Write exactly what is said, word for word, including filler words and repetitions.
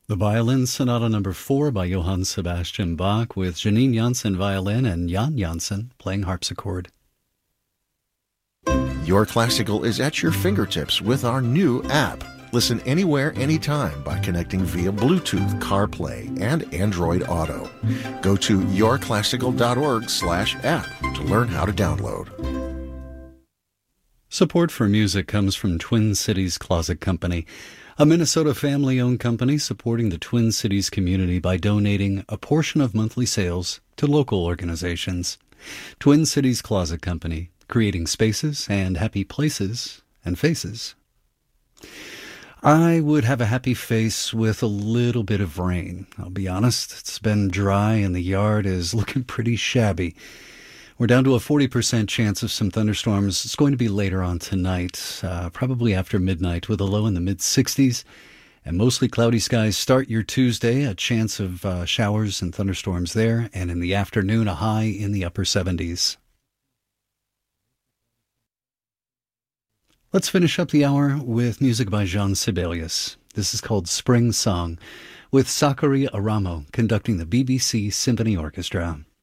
The Violin Sonata Number four by Johann Sebastian Bach with Janine Janssen violin and Jan Janssen playing harpsichord. Your Classical is at your fingertips with our new app. Listen anywhere, anytime by connecting via Bluetooth, CarPlay, and Android Auto. Go to yourclassical.org slash app to learn how to download. Support for music comes from Twin Cities Closet Company, a Minnesota family-owned company supporting the Twin Cities community by donating a portion of monthly sales to local organizations. Twin Cities Closet Company, creating spaces and happy places and faces. I would have a happy face with a little bit of rain. I'll be honest, it's been dry and the yard is looking pretty shabby. We're down to a forty percent chance of some thunderstorms. It's going to be later on tonight, uh, probably after midnight, with a low in the mid-sixties. And mostly cloudy skies start your Tuesday, a chance of uh, showers and thunderstorms there. And in the afternoon, a high in the upper seventies. Let's finish up the hour with music by Jean Sibelius. This is called Spring Song, with Sakari Aramo conducting the B B C Symphony Orchestra.